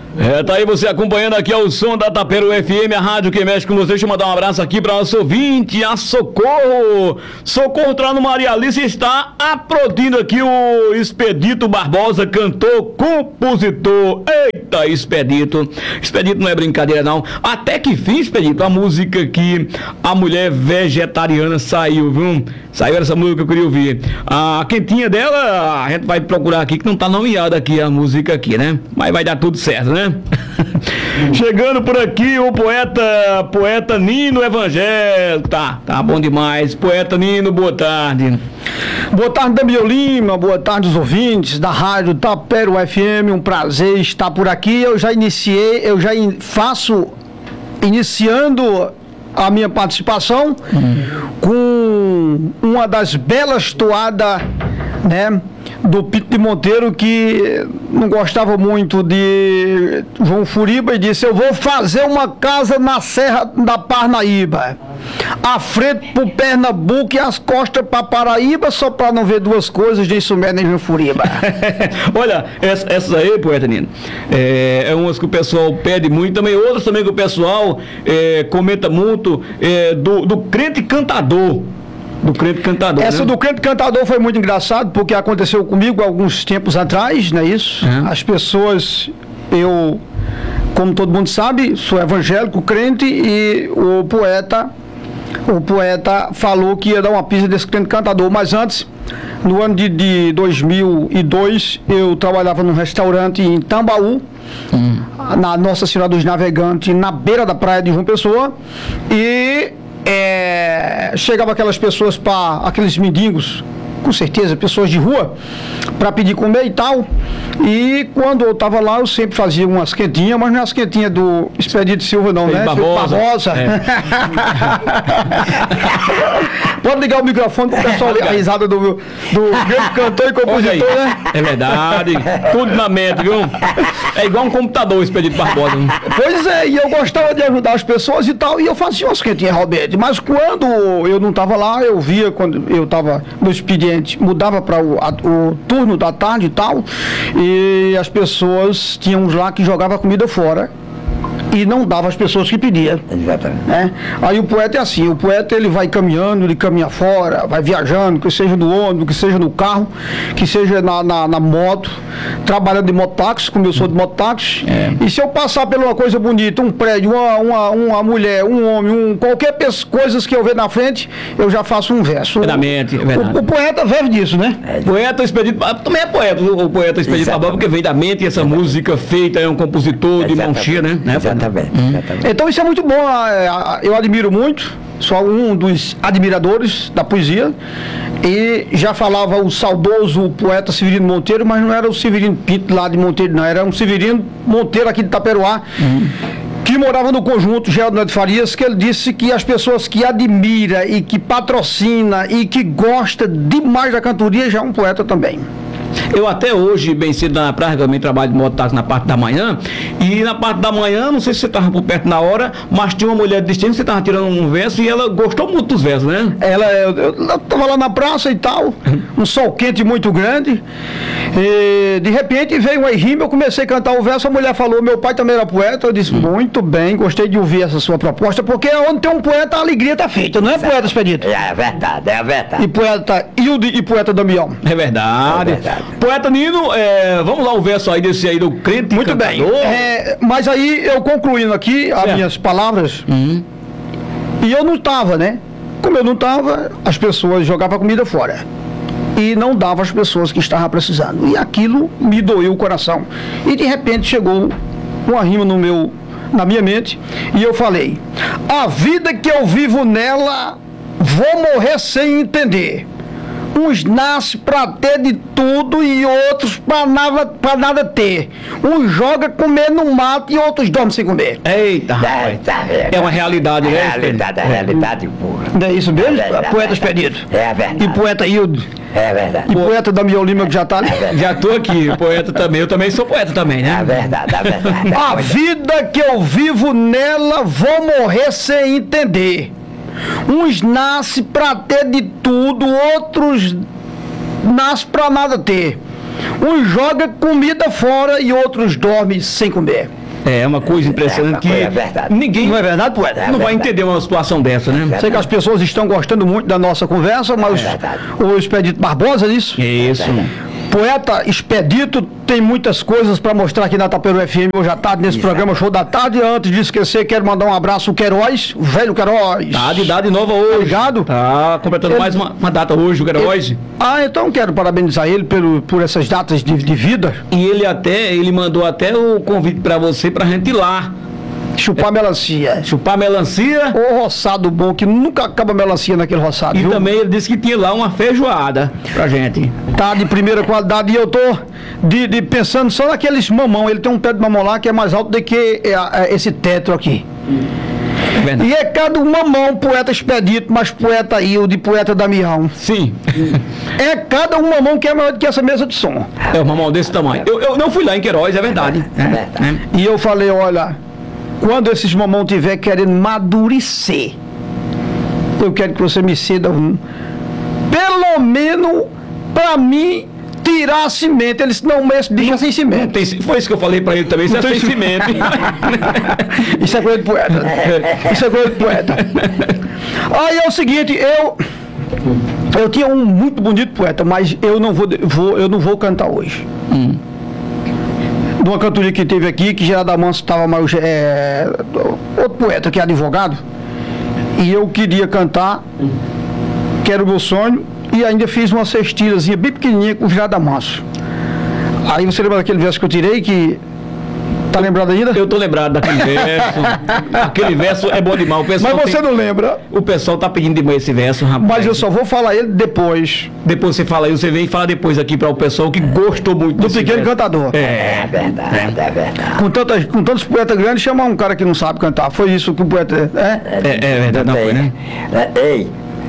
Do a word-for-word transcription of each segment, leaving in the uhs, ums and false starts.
É, tá aí você acompanhando aqui o som da Taperoá F M, a rádio que mexe com você. Deixa eu mandar um abraço aqui para nosso ouvinte, a Socorro. Socorro tá no Maria Alice, está aplaudindo aqui o Expedito Barbosa, cantor, compositor. Eita, Expedito. Expedito não é brincadeira não. Até que fim, Expedito, a música que a mulher vegetariana saiu, viu? Saiu essa música que eu queria ouvir. A quentinha dela, a gente vai procurar aqui, que não tá nomeada aqui a música aqui, né? Mas vai dar tudo certo, né? Chegando por aqui o poeta, poeta Nino Evangelho. Tá, tá bom demais. Poeta Nino, boa tarde. Boa tarde, Damião Lima, boa tarde os ouvintes da rádio Taperoá F M, um prazer estar por aqui. Eu já iniciei, eu já in, faço, iniciando a minha participação hum. com uma das belas toadas, né, do Pito de Monteiro, que não gostava muito de João Furiba, e disse: eu vou fazer uma casa na Serra da Parnaíba, a frente pro Pernambuco e as costas pra Paraíba, só pra não ver duas coisas, nem Sumé nem João Furiba. Olha, essa, essa aí, poeta Nino, é, é umas que o pessoal pede muito, também outras também que o pessoal é, comenta muito, é, do, do crente cantador. Do crente cantador. Essa, né? Do crente cantador foi muito engraçado, porque aconteceu comigo alguns tempos atrás, não é isso? É. As pessoas, eu, como todo mundo sabe, sou evangélico, crente, e o poeta, o poeta falou que ia dar uma pista desse crente cantador, mas antes, no ano de, de dois mil e dois, eu trabalhava num restaurante em Tambaú, hum. na Nossa Senhora dos Navegantes, na beira da praia de João Pessoa, e É, chegava aquelas pessoas, para aqueles mendigos, com certeza, pessoas de rua, para pedir comer e tal. E quando eu estava lá, eu sempre fazia umas quentinhas, mas não é as quentinhas do Expedito Silva, não, né? Barbosa. Barbosa. É. Pode ligar o microfone para o pessoal a risada do, do grande cantor e compositor, né? É verdade, tudo na mente, viu? É igual um computador, o Expedito Barbosa. Hein? Pois é, e eu gostava de ajudar as pessoas e tal, e eu fazia umas quentinhas, Roberto. Mas quando eu não estava lá, eu via, quando eu estava no expediente, mudava para o, o turno da tarde e tal, e as pessoas tinham uns lá que jogavam a comida fora e não dava às pessoas que pediam. Exatamente. Né? Aí o poeta é assim, o poeta ele vai caminhando, ele caminha fora, vai viajando, que seja no ônibus, que seja no carro, que seja na, na, na moto, trabalhando de mototáxi, como eu sou de mototáxi, é. E se eu passar por uma coisa bonita, um prédio, uma, uma, uma mulher, um homem, um, qualquer coisa que eu ver na frente, eu já faço um verso. Verdade, é verdade. O, o poeta vive disso, né? É. Poeta Expedito, também é poeta, o poeta Expedito Barbosa, porque vem da mente, essa Exatamente. Música feita, é um compositor de mão cheia, né? Exatamente. Hum. Exatamente. Então isso é muito bom, eu admiro muito, sou um dos admiradores da poesia, e já falava o saudoso poeta Severino Monteiro, mas não era o Severino Pinto lá de Monteiro, não, era um Severino Monteiro aqui de Taperoá, hum. que morava no conjunto Geraldo de Farias, que ele disse que as pessoas que admira e que patrocina e que gosta demais da cantoria já é um poeta também. Eu até hoje, bem cedo na praia, também trabalho de mototáxi na parte da manhã, e na parte da manhã, não sei se você estava por perto na hora, mas tinha uma mulher de destino, você estava tirando um verso e ela gostou muito dos versos, né? Ela, eu estava lá na praça e tal, um sol quente muito grande, e de repente veio uma rima, eu comecei a cantar o verso, a mulher falou: meu pai também era poeta, eu disse: hum. muito bem, gostei de ouvir essa sua proposta, porque onde tem um poeta, a alegria está feita, não é, poeta Expedito? É verdade, é verdade. E poeta Hilde e poeta Damião. É verdade. É verdade. Poeta Nino, é, vamos lá o verso aí desse aí do crente muito cantador. Bem, é, mas aí eu concluindo aqui as é. minhas palavras, uhum. e eu não estava, né? Como eu não estava, as pessoas jogavam a comida fora e não dava às pessoas que estavam precisando, e aquilo me doeu o coração, e de repente chegou uma rima no meu, na minha mente, e eu falei: a vida que eu vivo nela, vou morrer sem entender. Uns nascem para ter de tudo e outros para nada, pra nada ter. Uns joga comer no mato e outros dormem sem comer. Eita, é, é uma realidade, né? É a realidade, a realidade pura. Não é isso mesmo? É poeta Expedito. É verdade. E poeta Hildo. É verdade. E poeta Damião Lima, que já está ali. É já estou aqui, poeta também. Eu também sou poeta também, né? É verdade, é verdade. A vida que eu vivo nela, vou morrer sem entender. Uns nascem para ter de tudo, outros nascem para nada ter. uns jogam comida fora e outros dormem sem comer. É uma coisa impressionante que É verdade. ninguém Não é verdade, poeta? não vai entender uma situação dessa, né? Sei que as pessoas estão gostando muito da nossa conversa, mas É verdade. o Expedito Barbosa, é isso? Isso. Poeta Expedito tem muitas coisas para mostrar aqui na Taperu F M hoje à tarde, nesse Exato. programa Show da Tarde. Antes de esquecer, quero mandar um abraço ao Queiroz, o velho Queiroz. Tá de idade nova hoje. Obrigado. Tá completando Ele- mais uma, uma data hoje, o Queiroz. Ah, então quero parabenizar ele pelo, por essas datas de, de vida. E ele até, ele mandou até o convite pra você pra gente ir lá. Chupar melancia. Chupar melancia. Ô roçado bom, que nunca acaba melancia naquele roçado, E viu? também ele disse que tinha lá uma feijoada pra gente. Tá de primeira qualidade e eu tô de, de pensando só naqueles mamão. Ele tem um pé de mamão lá que é mais alto do que é, é, esse teto aqui. É verdade. E é cada um mamão, poeta Expedito, mais poeta Hilde, poeta Damião. Sim. É cada um mamão que é maior do que essa mesa de som. É um mamão desse tamanho. Eu, eu não fui lá em Queiroz, é verdade. É verdade. E eu falei, olha, quando esses mamão tiver querendo madurecer, eu quero que você me ceda um. Pelo menos, pra mim, tirar a semente. Eles não, mas deixa sem Não semente. tem- foi isso que eu falei pra ele também, isso é tem sem cimento. Isso é coisa de poeta. Isso é coisa de poeta. Aí é o seguinte, eu eu tinha um muito bonito poeta, mas eu não vou, vou eu não vou cantar hoje. De uma cantoria que teve aqui, que Gerardo Amanso estava mais é, outro poeta que é advogado, e eu queria cantar, que era o meu sonho, e ainda fiz uma cestirazinha bem pequenininha com o Gerardo Amanso. Aí você lembra daquele verso que eu tirei que tá lembrado ainda? Eu tô lembrado daquele verso. Aquele verso é bom demais. O pessoal Mas você tem- não lembra? O pessoal tá pedindo demais esse verso, rapaz. Mas eu só vou falar ele depois Depois você fala aí, você vem e fala depois aqui para o pessoal que gostou muito do desse Pequeno verso. Cantador. É verdade, é verdade. Com, tantas, com tantos poetas grandes, chamar um cara que não sabe cantar. Foi isso que o poeta. É? É, é verdade, não foi, né? É, Ei,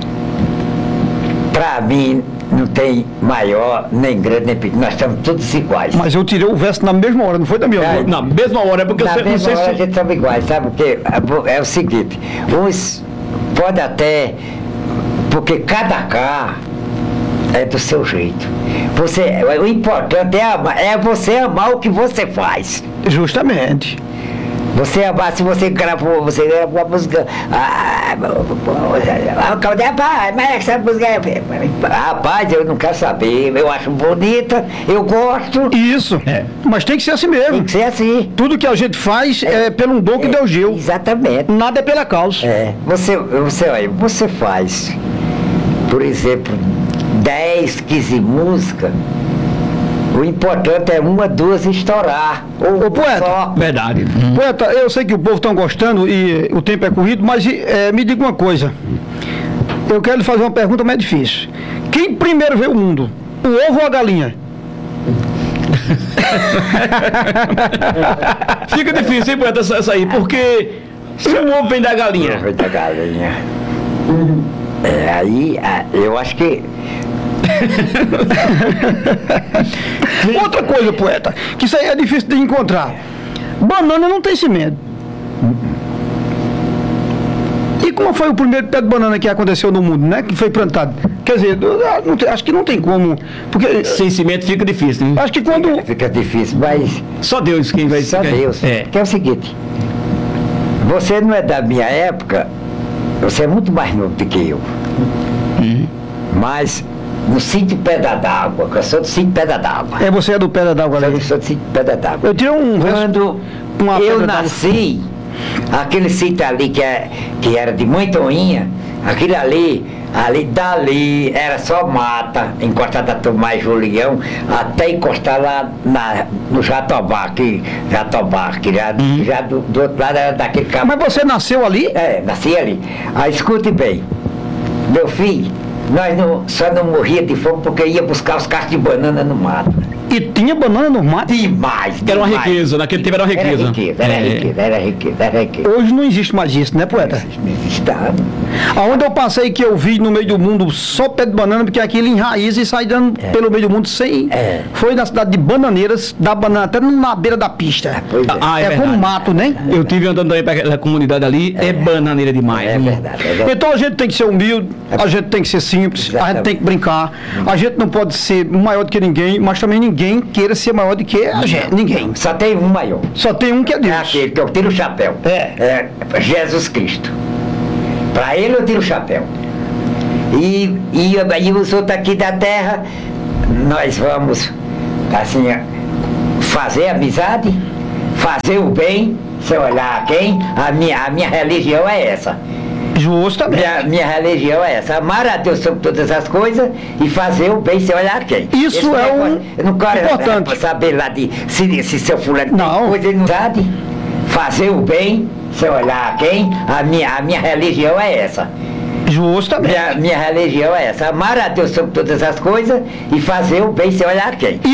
pra mim não tem maior, nem grande, nem pequeno. Nós estamos todos iguais. Mas eu tirei o verso na mesma hora, não foi da minha É. hora. Na mesma hora, é porque Na você não mesma sei hora a se... gente estamos iguais, sabe? Porque é o seguinte, uns pode até, porque cada cá é do seu jeito. Você, o importante é, amar, é você amar o que você faz. Justamente. Você amar, se você gravou, você gravou a música. Ah, mas essa música é. Rapaz, eu não quero saber. Eu acho bonita, eu gosto. Isso. É. Mas tem que ser assim Tem mesmo. que ser assim. Tudo que a gente faz é, pelo dom que É, Deus deu. Exatamente. Nada é pela causa. É, você, você, olha, você faz, por exemplo, dez, quinze músicas, o importante é uma, duas estourar. Ou Ô, poeta. só. Verdade. Hum. Poeta, eu sei que o povo está gostando e o tempo é corrido, mas é, me diga uma coisa. Eu quero lhe fazer uma pergunta mais difícil. Quem primeiro veio o mundo? O ovo ou a galinha? Fica difícil, hein, poeta, essa, essa aí, porque se o ovo vem da galinha, Ovo da galinha. É, aí, ah, eu acho que Outra coisa, poeta, que isso aí é difícil de encontrar. Banana não tem cimento. E como foi o primeiro pé de banana que aconteceu no mundo, né? Que foi plantado? Quer dizer, eu não tem- acho que não tem como. Porque sem cimento fica difícil, né? acho que quando. fica difícil, mas Só Deus quem vai... só Deus. É. Que é o seguinte, você não é da minha época, você é muito mais novo do que eu. Mas no sítio Pedra d'Água, que eu sou do sítio Pedra d'Água. É, você é do Pedra d'Água Eu ali. sou do sítio Pedra d'Água. Eu tirei um verso. Quando uma eu pedra d'água. nasci, aquele sítio ali que, é, que era de Montoinha, aquele ali, ali dali era só mata, encostada a Tomás Julião, até encostar lá na, no Jatobá, que Jatobá, que já, já do, do outro lado era daquele cabo. Mas você nasceu ali? É, nasci ali. Aí escute bem, meu filho, nós não, só não morria de fome porque ia buscar os cachos de banana no mato. E tinha banana no mato? Demais, Era uma demais. riqueza, naquele tempo era uma riqueza. Era riqueza, era É. riqueza, era riqueza, era riqueza. Hoje não existe mais isso, né, poeta? Não existe nada. Aonde eu passei que eu vi no meio do mundo só pé de banana, porque aquilo enraiza e sai dando é. pelo meio do mundo sem. É. Foi na cidade de Bananeiras, da banana até na beira da pista. Pois é, ah, é, é como mato, né? É eu tive andando aí para a comunidade ali, é, é bananeira demais. É verdade, é verdade. Então a gente tem que ser humilde, a gente tem que ser simples, Exatamente. a gente tem que brincar. A gente não pode ser maior do que ninguém, mas também ninguém queira ser maior do que a gente. Ninguém. Só tem um maior. Só tem um que é Deus. É aquele que eu tiro o chapéu. É. é Jesus Cristo. Para ele eu tiro o chapéu. E, e, e os outros aqui da terra, nós vamos, assim, fazer amizade, fazer o bem, sem olhar a quem. A minha, a minha religião é essa. Justamente. Minha, minha religião é essa. Amar a Deus sobre todas as coisas e fazer o bem sem olhar a quem. Isso Esse é um eu não quero importante. saber lá de se, se seu fulano não. tem coisa, ele não sabe. Fazer o bem sem olhar a quem. A minha, a minha religião é essa. Justamente. Minha, minha religião é essa. Amar a Deus sobre todas as coisas e fazer o bem sem olhar a quem.